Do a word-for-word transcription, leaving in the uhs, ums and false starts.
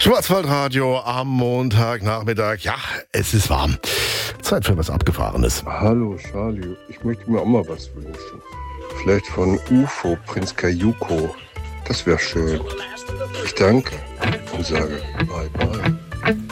Schwarzwaldradio am Montagnachmittag. Ja, es ist warm. Zeit für was Abgefahrenes. Hallo Charlie, ich möchte mir auch mal was wünschen. Vielleicht von U F O, Prinz Kayuko. Das wäre schön. Ich danke und sage bye bye.